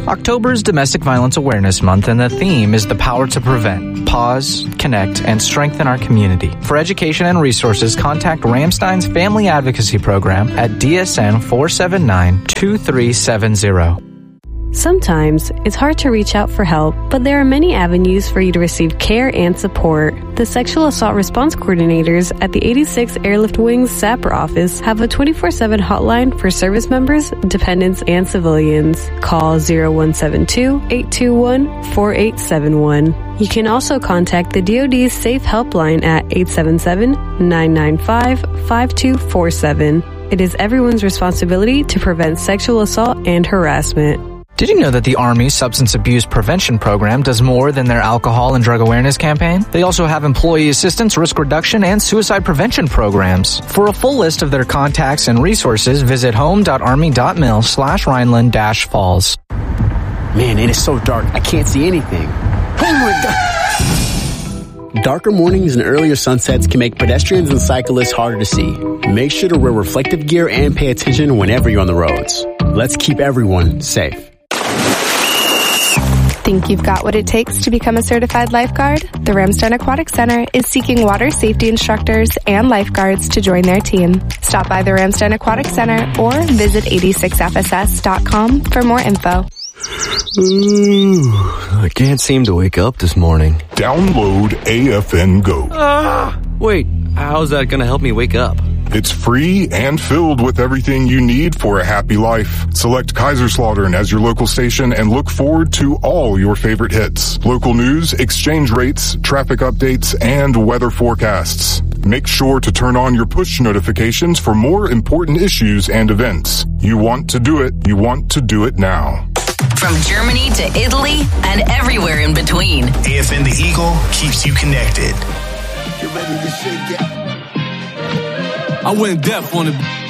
October is Domestic Violence Awareness Month, and the theme is the power to prevent, pause, connect, and strengthen our community. For education and resources, contact Ramstein's Family Advocacy Program at DSN 479-2370. Sometimes it's hard to reach out for help, but there are many avenues for you to receive care and support. The Sexual Assault Response Coordinators at the 86 Airlift Wings SAPR office have a 24/7 hotline for service members, dependents, and civilians. Call 0172-821-4871. You can also contact the DoD's Safe Helpline at 877-995-5247. It is everyone's responsibility to prevent sexual assault and harassment. Did you know that the Army Substance Abuse Prevention Program does more than their alcohol and drug awareness campaign? They also have employee assistance, risk reduction, and suicide prevention programs. For a full list of their contacts and resources, visit home.army.mil/Rhineland-Falls. Man, it is so dark. I can't see anything. Oh my God. Darker mornings and earlier sunsets can make pedestrians and cyclists harder to see. Make sure to wear reflective gear and pay attention whenever you're on the roads. Let's keep everyone safe. Think you've got what it takes to become a certified lifeguard? The Ramstein Aquatic Center is seeking water safety instructors and lifeguards to join their team. Stop by the Ramstein Aquatic Center or visit 86fss.com for more info. Ooh, I can't seem to wake up this morning. Download AFN Go. Wait, how's that going to help me wake up? It's free and filled with everything you need for a happy life. Select Kaiserslautern as your local station and look forward to all your favorite hits. Local news, exchange rates, traffic updates, and weather forecasts. Make sure to turn on your push notifications for more important issues and events. You want to do it. You want to do it now. From Germany to Italy and everywhere in between. AFN the Eagle keeps you connected. Get ready to shake it. I went deaf on it.